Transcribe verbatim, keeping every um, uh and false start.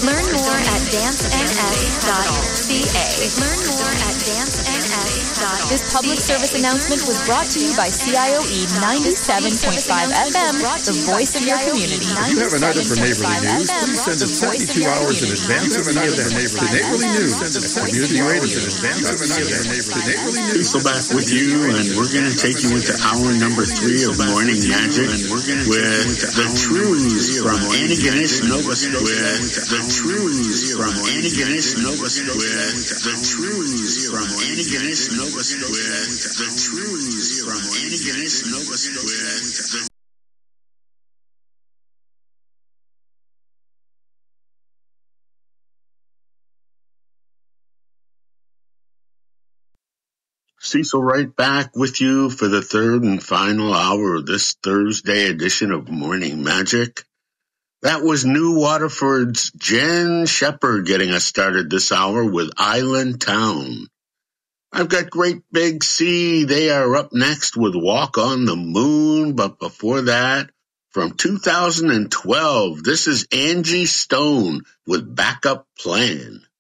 Learn more at dance n s dot c a. Learn more at dance n s dot c a. This public service announcement was brought to you by C I O E ninety-seven point five F M, the voice of your community. If you have an item for Neighborly News, please send it seventy-two hours in advance of the event to Neighborly News, community radio in advance of the event to Neighborly News. So back with you, and we're going to take you into hour number three of Morning Magic with the truths from Antigonish, Nova Scotia. With the truths from Antigonish, Nova Scotia. With the truths from Antigonish, Nova Scotia. With the truths from Antigonish, Nova Scotia. Cecil right back with you for the third and final hour of this Thursday edition of Morning Magic. That was New Waterford's Jen Shepherd getting us started this hour with Island Town. I've got Great Big Sea. They are up next with Walk on the Moon. But before that, from two thousand twelve, this is Angie Stone with Backup Plan.